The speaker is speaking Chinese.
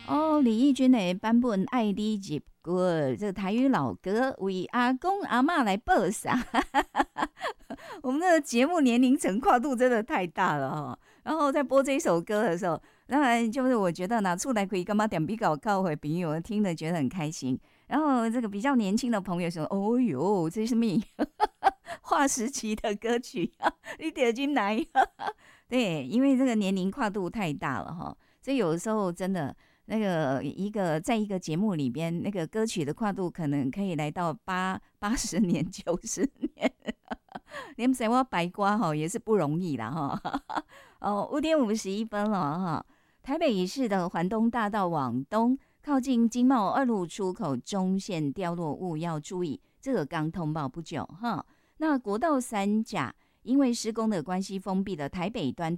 哦，李翊君的版本《爱你入骨》，这个台语老歌为阿公阿嬷来报上。我们的节目年龄层跨度真的太大了哈。然后在播这首歌的时候，当然就是我觉得拿出来可以干嘛点比较靠回朋友听了觉得很开心。然后这个比较年轻的朋友说：“哦哟，这是咩划时期的歌曲你点进来。”对，因为这个年龄跨度太大了哈，所以有的时候真的那个在一个节目里边，那个歌曲的跨度可能可以来到80年、90年。连谁我白瓜哈也是不容易啦哈。哦，5:51了哈。台北市的环东大道往东，靠近经贸2路出口中线掉落物要注意，这个刚通报不久哈。那国道3甲因为施工的关系封闭了台北端